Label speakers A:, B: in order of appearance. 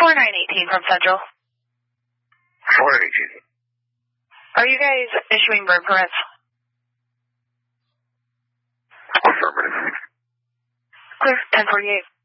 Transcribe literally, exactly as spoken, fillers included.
A: four nine one eight from Central.
B: four nine one eight.
A: Are you guys issuing burn permits?
B: Affirmative.
A: Clear, ten forty-eight.